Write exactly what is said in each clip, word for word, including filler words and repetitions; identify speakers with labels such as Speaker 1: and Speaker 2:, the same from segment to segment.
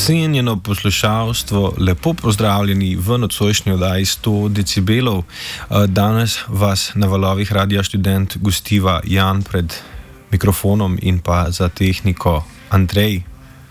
Speaker 1: Cenjeno poslušalstvo, lepo pozdravljeni v nocojšnji oddaji sto decibelov. Danes vas na valovih Radia Študent gostiva Jan pred mikrofonom in pa za tehniko Andrej.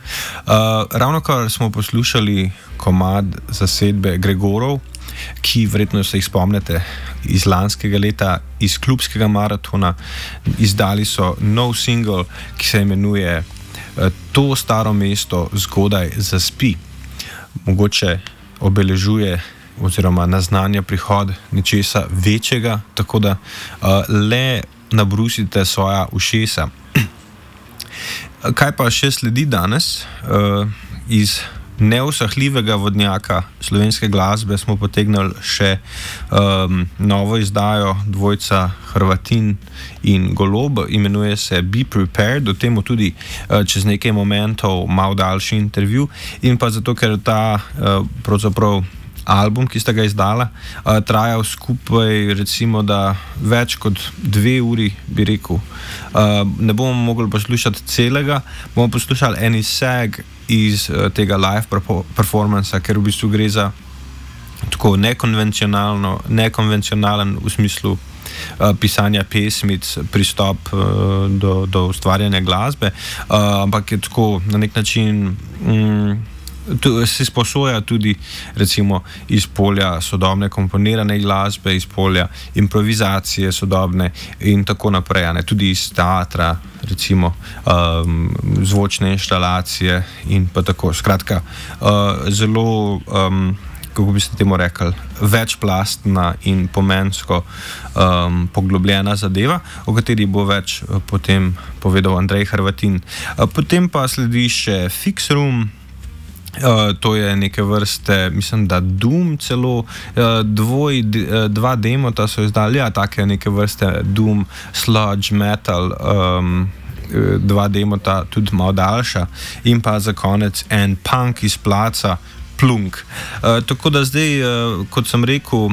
Speaker 1: Ravnokar smo poslušali komad zasedbe Gregorov, ki verjetno se jih spomnite iz lanskega leta, iz klubskega maratona. Izdali so nov single, ki se imenuje To staro mesto zgodaj zaspi. Mogoče obeležuje oziroma naznanja prihod nečesa večjega, tako da uh, le nabrusite svoja ušesa. Kaj pa še sledi danes? Uh, iz neusahljivega vodnjaka slovenske glasbe smo potegnili še um, novo izdajo dvojca Hrvatin in Golob, imenuje se Be Prepared, o tem tudi uh, čez nekaj momentov malo daljši intervju, in pa zato, ker ta uh, pravzaprav album, ki sta ga izdala, uh, trajal skupaj recimo, da več kot dve uri, bi rekel. Uh, ne bomo mogli poslušati celega, bomo poslušali en izseg iz uh, tega live performansa, ker v bistvu gre za tako nekonvencionalno, nekonvencionalen v smislu uh, pisanja pesmic, pristop uh, do, do ustvarjanja glasbe, uh, ampak je tako na nek način mm, se sposoja tudi recimo iz polja sodobne komponirane glasbe, iz polja improvizacije sodobne in tako naprej, ne? Tudi iz teatra, recimo um, zvočne inštalacije in pa tako. Skratka, uh, zelo, um, kako bi se temu rekli, večplastna in pomensko um, poglobljena zadeva, o kateri bo več uh, potem povedal Andrej Hrvatin. Uh, potem pa sledi še Fix Room. Uh, to je neke vrste, mislim, da Doom celo, uh, dvoj, d, uh, dva demota so izdali, ja, take neke vrste Doom, sludge, metal, um, dva demota, tudi malo daljša, in pa za konec en punk iz placa, Plunk. Uh, tako da zdaj, uh, kot sem rekel,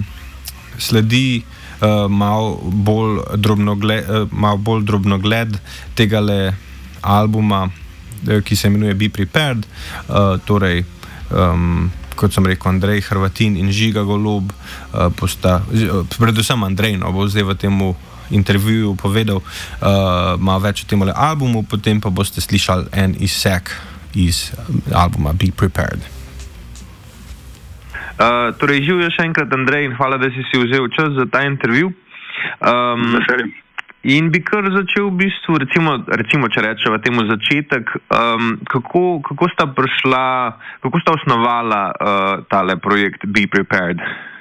Speaker 1: sledi uh, malo bolj drobnogled, uh, malo bolj drobnogled tegale albuma, ki se imenuje Be Prepared, uh, torej, um, kot sem rekel, Andrej Hrvatin in Žiga Golob, uh, posta, uh, predvsem Andrej, no, bo zdaj v tem intervjuju povedal uh, malo več o tem albumu, potem pa boste slišali en izsek iz albuma Be Prepared.
Speaker 2: Uh, torej, živijo še enkrat, Andrej, in hvala, da si si vzel čas za ta intervju. Um, Veselim. In bi kar začel v bistvu, recimo, recimo če rečeva temu začetek, um, kako, kako sta prišla, kako sta osnovala uh, tale projekt Be Prepared?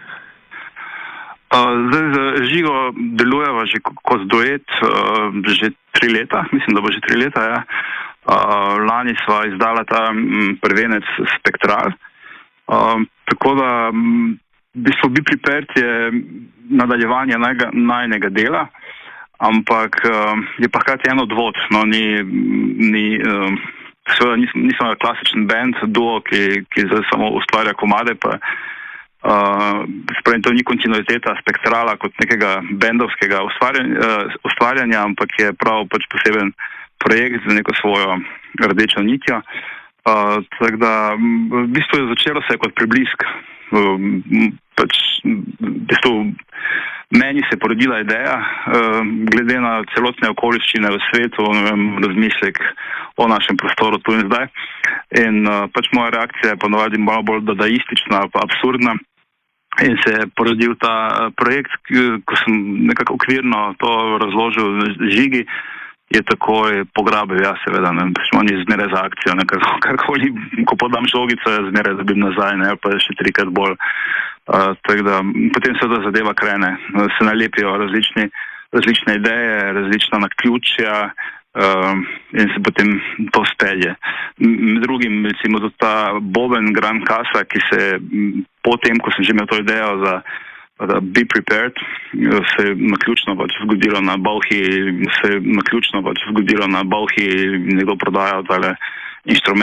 Speaker 3: Uh, zdaj z Žigo delujeva že kot duet uh, že tri leta, mislim, da bo že tri leta, ja. Uh, lani sva izdala ta m, prvenec Spektral, uh, tako da m, v bistvu Be Prepared je nadaljevanje najga, najnega dela, ampak uh, je pa hkrati en odvod, no, ni, ni uh, seveda nisem, nisem klasičen band, duo, ki, ki zdaj samo ustvarja komade, pa uh, spremem, to ni kontinuiteta Spektrala kot nekega bendovskega ustvarjanja, uh, ustvarjanja, ampak je prav pač poseben projekt z neko svojo rdečo nitjo. Uh, tako da v bistvu je začelo se kot preblisk. Uh, pač v bistvu meni se je porodila ideja, uh, glede na celotne okoliščine v svetu, ne vem, razmislek o našem prostoru tu in zdaj. In uh, pač moja reakcija je ponovadi malo bolj dadaistična, pa absurdna. In se je porodil ta uh, projekt, ko sem nekako okvirno to razložil Žigi, je takoj pograbil, ja, seveda, ne, on je zmeraj za akcijo, ne, karkoli, ko podam žogico, je zmeraj, da bi nazaj, ne, pa še trikrat bolj. Uh, tako da, potem se da zadeva krene, se nalepijo različni, različne ideje, različna naključja uh, in se potem to spelje. Med drugim, recimo, tudi ta Boben Gran Casa, ki se potem, ko sem že imel to idejo za da Be Prepared, se je naključno pač zgodilo na Bauhi, se je naključno pač zgodilo na Bauhi, nekdo prodajal tale inštrument.